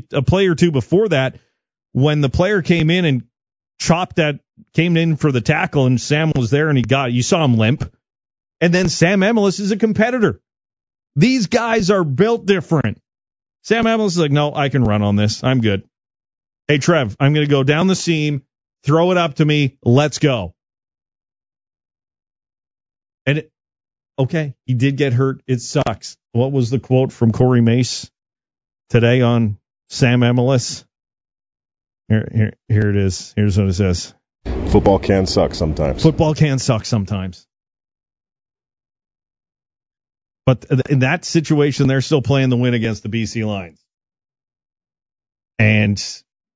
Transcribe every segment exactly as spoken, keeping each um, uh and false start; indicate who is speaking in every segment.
Speaker 1: a play or two before that when the player came in and chopped that, came in for the tackle and Sam was there and he got it. You saw him limp. And then Sam Emilus is a competitor. These guys are built different. Sam Emilus is like, no, I can run on this. I'm good. Hey, Trev, I'm going to go down the seam, throw it up to me. Let's go. And, it, okay, he did get hurt. It sucks. What was the quote from Corey Mace today on Sam Emilus? Here, here, here it is. Here's what it says.
Speaker 2: Football can suck sometimes.
Speaker 1: Football can suck sometimes. But in that situation, they're still playing the win against the B C Lions. And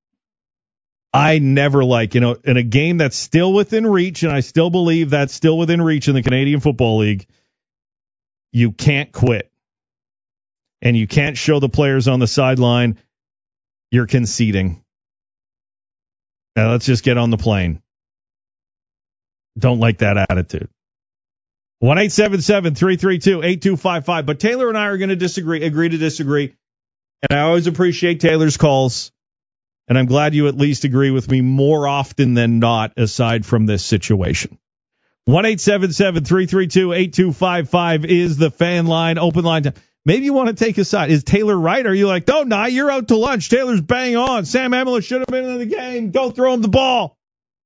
Speaker 1: I never like, you know, in a game that's still within reach, and I still believe that's still within reach in the Canadian Football League, you can't quit. And you can't show the players on the sideline you're conceding. Now let's just get on the plane. Don't like that attitude. one eight seven seven, three three two, eight two five five. But Taylor and I are going to disagree, agree to disagree. And I always appreciate Taylor's calls. And I'm glad you at least agree with me more often than not, aside from this situation. one eight seven seven, three three two, eight two five five is the fan line, open line. Maybe you want to take a side. Is Taylor right? Or are you like, no, nah, you're out to lunch. Taylor's bang on. Sam Emilus should have been in the game. Go throw him the ball.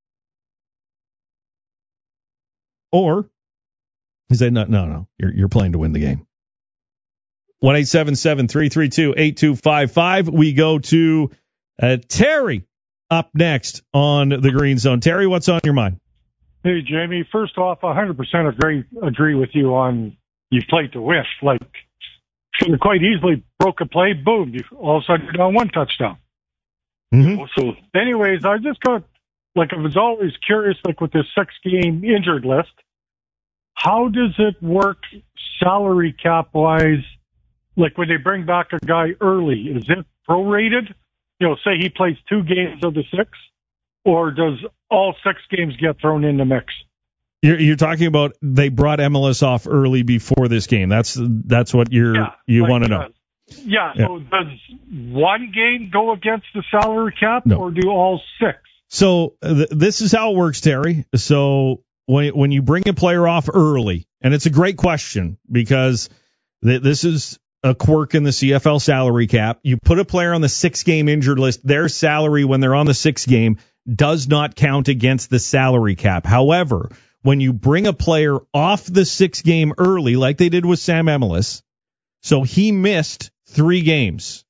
Speaker 1: Or he said, no, no, no, you're, you're playing to win the game. one eight seven seven, three three two, eight two five five. We go to uh, Terry up next on the Green Zone. Terry, what's on your mind?
Speaker 3: Hey, Jamie, first off, one hundred percent agree, agree with you on you played to win. Like, should have quite easily broke a play, boom, you, all of a sudden you're down one touchdown.
Speaker 1: Mm-hmm.
Speaker 3: So, anyways, I just got, like, I was always curious, like, with this six-game injured list, how does it work salary cap-wise, like when they bring back a guy early? Is it prorated? You know, say he plays two games of the six, or does all six games get thrown in the mix?
Speaker 1: You're, you're talking about they brought Emilus off early before this game. That's that's what you're
Speaker 3: yeah,
Speaker 1: you
Speaker 3: like,
Speaker 1: want to know.
Speaker 3: Uh, yeah, yeah, so does one game go against the salary cap, no. or do all six?
Speaker 1: So th- this is how it works, Terry. So when when you bring a player off early, and it's a great question because th- this is a quirk in the C F L salary cap. You put a player on the six-game injured list, their salary when they're on the sixth game does not count against the salary cap. However, when you bring a player off the sixth game early, like they did with Sam Emilus, so he missed three games.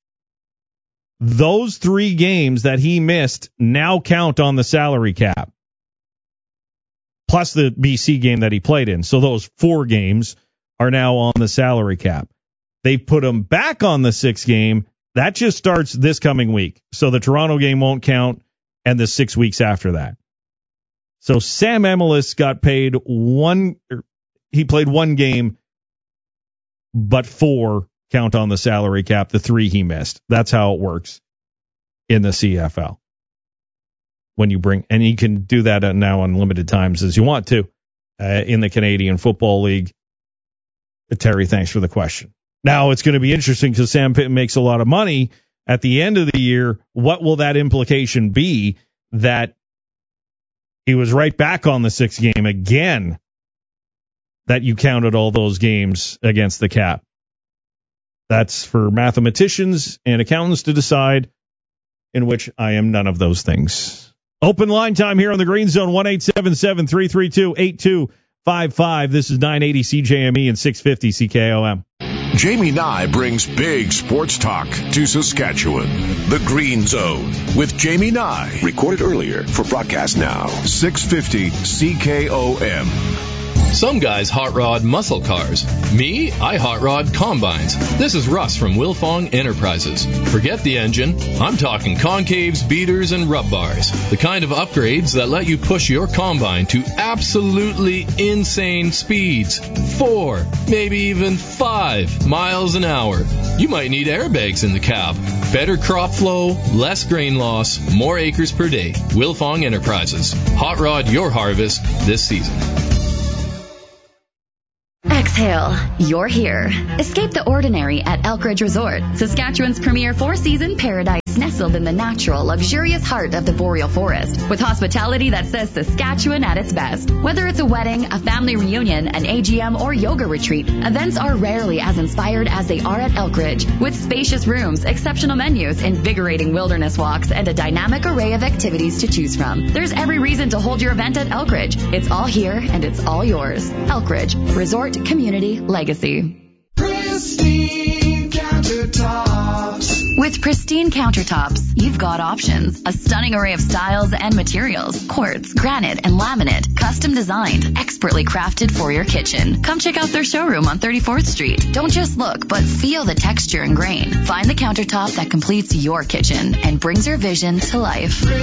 Speaker 1: Those three games that he missed now count on the salary cap, plus the B C game that he played in. So those four games are now on the salary cap. They put him back on the sixth game. That just starts this coming week. So the Toronto game won't count, and the six weeks after that. So Sam Emilus got paid one, he played one game, but four count on the salary cap, the three he missed. That's how it works in the C F L. When you bring, and you can do that now unlimited times as you want to uh, in the Canadian Football League. Terry, thanks for the question. Now it's going to be interesting because Sam Pittman makes a lot of money at the end of the year. What will that implication be that he was right back on the sixth game again, that you counted all those games against the cap? That's for mathematicians and accountants to decide, in which I am none of those things. Open line time here on the Green Zone, one eight seven seven, three three two, eight two five five. This is nine eighty C J M E and six fifty C K O M.
Speaker 4: Jamie Nye brings big sports talk to Saskatchewan. The Green Zone with Jamie Nye. Recorded earlier for broadcast now. six fifty C K O M.
Speaker 5: Some guys hot rod muscle cars. Me, I hot rod combines. This is Russ from Wilfong Enterprises. Forget the engine. I'm talking concaves, beaters, and rub bars. The kind of upgrades that let you push your combine to absolutely insane speeds. Four, maybe even five miles an hour. You might need airbags in the cab. Better crop flow, less grain loss, more acres per day. Wilfong Enterprises. Hot rod your harvest this season.
Speaker 6: Exhale, you're here. Escape the ordinary at Elkridge Resort, Saskatchewan's premier four-season paradise nestled in the natural, luxurious heart of the boreal forest, with hospitality that says Saskatchewan at its best. Whether it's a wedding, a family reunion, an A G M, or yoga retreat, events are rarely as inspired as they are at Elkridge, with spacious rooms, exceptional menus, invigorating wilderness walks, and a dynamic array of activities to choose from. There's every reason to hold your event at Elkridge. It's all here and it's all yours. Elkridge, Resort Community Legacy.
Speaker 7: Pristine countertops.
Speaker 6: With Pristine Countertops, you've got options. A stunning array of styles and materials. Quartz, granite, and laminate. Custom designed, expertly crafted for your kitchen. Come check out their showroom on thirty-fourth Street. Don't just look, but feel the texture and grain. Find the countertop that completes your kitchen and brings your vision to life.